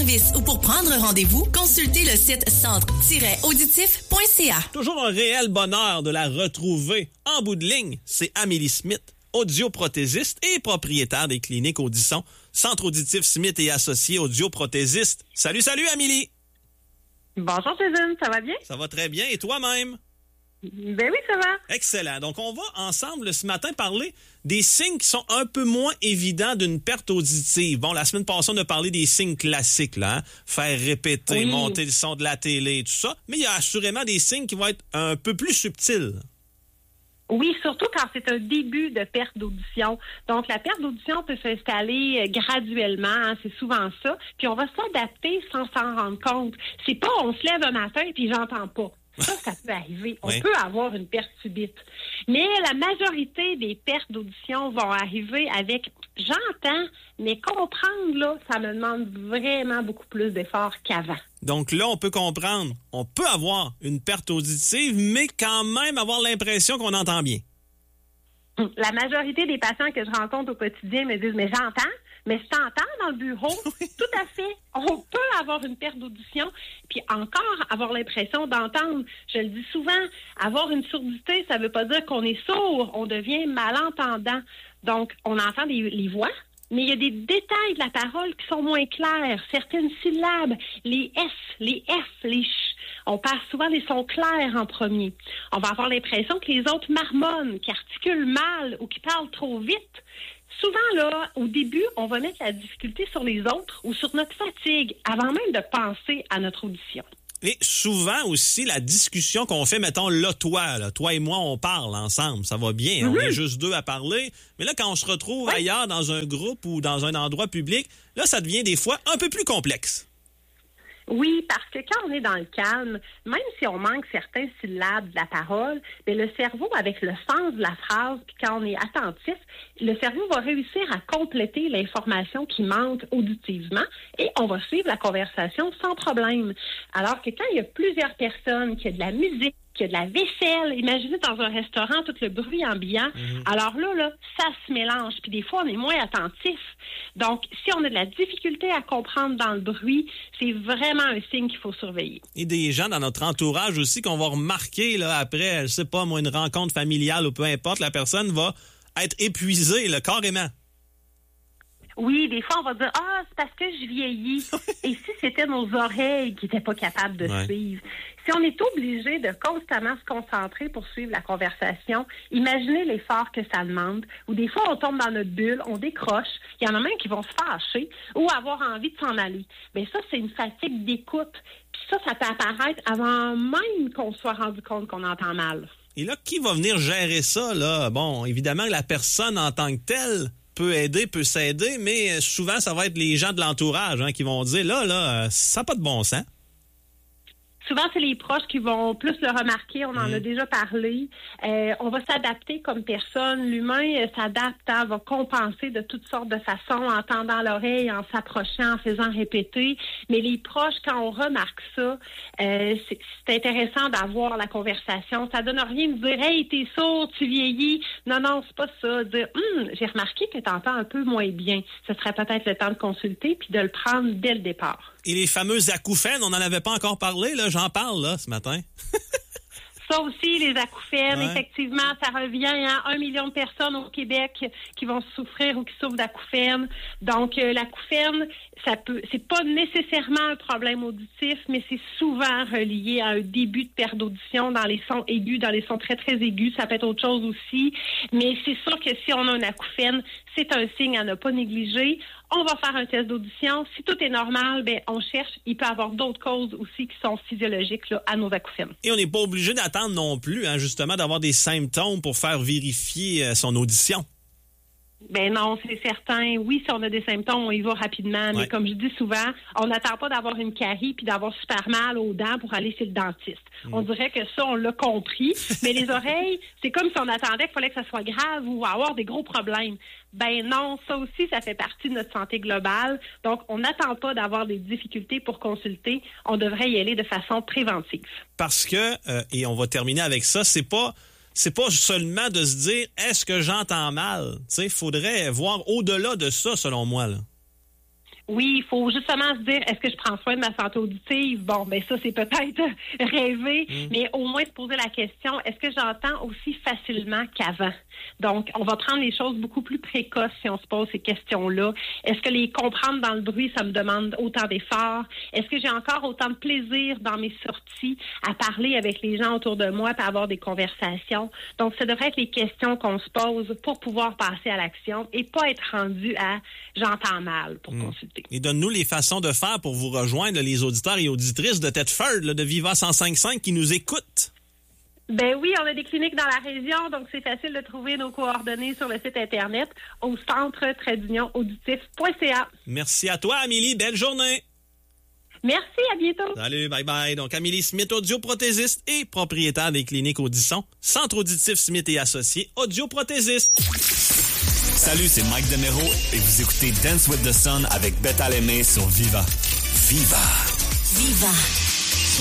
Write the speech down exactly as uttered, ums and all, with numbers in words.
services ou pour prendre rendez-vous, consultez le site centre tiret auditif point c a. Toujours un réel bonheur de la retrouver. En bout de ligne, c'est Amélie Smith, audioprothésiste et propriétaire des cliniques Audisson, Centre auditif Smith et associé audioprothésiste. Salut, salut Amélie! Bonjour Jason, ça va bien? Ça va très bien. Et toi-même? Ben oui, ça va. Excellent. Donc, on va ensemble ce matin parler des signes qui sont un peu moins évidents d'une perte auditive. Bon, la semaine passée, on a parlé des signes classiques, là, hein? Faire répéter, oui. Monter le son de la télé, tout ça. Mais il y a assurément des signes qui vont être un peu plus subtils. Oui, surtout quand c'est un début de perte d'audition. Donc, la perte d'audition peut s'installer graduellement, hein, c'est souvent ça. Puis, on va s'adapter sans s'en rendre compte. C'est pas on se lève un matin et puis j'entends pas. Ça, ça peut arriver. On oui. peut avoir une perte subite. Mais la majorité des pertes d'audition vont arriver avec « j'entends », mais comprendre, là, ça me demande vraiment beaucoup plus d'efforts qu'avant. Donc là, on peut comprendre. On peut avoir une perte auditive, mais quand même avoir l'impression qu'on entend bien. La majorité des patients que je rencontre au quotidien me disent « mais j'entends ». Mais je t'entends dans le bureau, tout à fait. On peut avoir une perte d'audition, puis encore avoir l'impression d'entendre. Je le dis souvent, avoir une surdité, ça ne veut pas dire qu'on est sourd, on devient malentendant. Donc, on entend les, les voix, mais il y a des détails de la parole qui sont moins clairs. Certaines syllabes, les S, les F, les ch, on passe souvent les sons clairs en premier. On va avoir l'impression que les autres marmonnent, qui articulent mal ou qui parlent trop vite. Souvent, là, au début, on va mettre la difficulté sur les autres ou sur notre fatigue avant même de penser à notre audition. Et souvent aussi, la discussion qu'on fait, mettons, là, toi, là, toi et moi, on parle ensemble, ça va bien, mm-hmm. On est juste deux à parler. Mais là, quand on se retrouve oui. ailleurs dans un groupe ou dans un endroit public, là, ça devient des fois un peu plus complexe. Oui, parce que quand on est dans le calme, même si on manque certains syllabes de la parole, bien, le cerveau, avec le sens de la phrase, puis quand on est attentif, le cerveau va réussir à compléter l'information qui manque auditivement et on va suivre la conversation sans problème. Alors que quand il y a plusieurs personnes, qu'il y a de la musique, qu'il y a de la vaisselle, imaginez dans un restaurant tout le bruit ambiant, mmh. alors là, là, ça se mélange, puis des fois, on est moins attentif. Donc, si on a de la difficulté à comprendre dans le bruit, c'est vraiment un signe qu'il faut surveiller. Et des gens dans notre entourage aussi qu'on va remarquer là après, je sais pas moi, une rencontre familiale ou peu importe, la personne va être épuisée, là, carrément. Oui, des fois, on va dire « Ah, c'est parce que je vieillis. » Et si c'était nos oreilles qui n'étaient pas capables de ouais. suivre? Si on est obligé de constamment se concentrer pour suivre la conversation, imaginez l'effort que ça demande. Ou des fois, on tombe dans notre bulle, on décroche. Il y en a même qui vont se fâcher ou avoir envie de s'en aller. Bien, ça, c'est une fatigue d'écoute. Puis ça, ça peut apparaître avant même qu'on se soit rendu compte qu'on entend mal. Et là, qui va venir gérer ça, là? Bon, évidemment, la personne en tant que telle peut aider, peut s'aider, mais souvent, ça va être les gens de l'entourage hein, qui vont dire, là, là, ça n'a pas de bon sens. Souvent, c'est les proches qui vont plus le remarquer. On en mmh. a déjà parlé. Euh, on va s'adapter comme personne. L'humain euh, s'adapte, hein, va compenser de toutes sortes de façons, en tendant l'oreille, en s'approchant, en faisant répéter. Mais les proches, quand on remarque ça, euh, c'est, c'est intéressant d'avoir la conversation. Ça donne rien de dire « Hey, t'es sourd, tu vieillis. » Non, non, c'est pas ça. Dire hum, « J'ai remarqué que t'entends un peu moins bien. » Ce serait peut-être le temps de consulter puis de le prendre dès le départ. Et les fameux acouphènes, on n'en avait pas encore parlé, là, j'en parle là ce matin. Ça aussi, les acouphènes, ouais. Effectivement, ça revient à un million de personnes au Québec qui vont souffrir ou qui souffrent d'acouphènes. Donc, euh, l'acouphène, ça peut, c'est pas nécessairement un problème auditif, mais c'est souvent relié à un début de perte d'audition dans les sons aigus, dans les sons très, très aigus. Ça peut être autre chose aussi. Mais c'est sûr que si on a un acouphène, c'est un signe à ne pas négliger. On va faire un test d'audition. Si tout est normal, ben on cherche. Il peut y avoir d'autres causes aussi qui sont physiologiques là, à nos acouphènes. Et on n'est pas obligé d'attendre non plus, hein, justement, d'avoir des symptômes pour faire vérifier euh, son audition. Ben non, c'est certain. Oui, si on a des symptômes, on y va rapidement. Ouais. Mais comme je dis souvent, on n'attend pas d'avoir une carie puis d'avoir super mal aux dents pour aller chez le dentiste. Mmh. On dirait que ça, on l'a compris. Mais les oreilles, c'est comme si on attendait qu'il fallait que ça soit grave ou avoir des gros problèmes. Ben non, ça aussi, ça fait partie de notre santé globale. Donc, on n'attend pas d'avoir des difficultés pour consulter. On devrait y aller de façon préventive. Parce que, euh, et on va terminer avec ça, c'est pas... C'est pas seulement de se dire « Est-ce que j'entends mal? » Tu sais, il faudrait voir au-delà de ça, selon moi. Là. Oui, il faut justement se dire, est-ce que je prends soin de ma santé auditive? Bon, ben ça, c'est peut-être rêver, mmh. mais au moins se poser la question, est-ce que j'entends aussi facilement qu'avant? Donc, on va prendre les choses beaucoup plus précoces si on se pose ces questions-là. Est-ce que les comprendre dans le bruit, ça me demande autant d'efforts? Est-ce que j'ai encore autant de plaisir dans mes sorties à parler avec les gens autour de moi et avoir des conversations? Donc, ça devrait être les questions qu'on se pose pour pouvoir passer à l'action et pas être rendu à « j'entends mal » pour mmh. consulter. Et donne-nous les façons de faire pour vous rejoindre, les auditeurs et auditrices de Thetford, de Viva cent cinq virgule cinq qui nous écoutent. Ben oui, on a des cliniques dans la région, donc c'est facile de trouver nos coordonnées sur le site Internet au centre d'union auditif point c a. Merci à toi, Amélie. Belle journée. Merci, à bientôt. Salut, bye bye. Donc, Amélie Smith, audioprothésiste et propriétaire des cliniques Audisson, Centre auditif Smith et Associés, audioprothésiste. Salut, c'est Mike Demero et vous écoutez Dance with the Sun avec Beth Alemé sur Viva. Viva. Viva.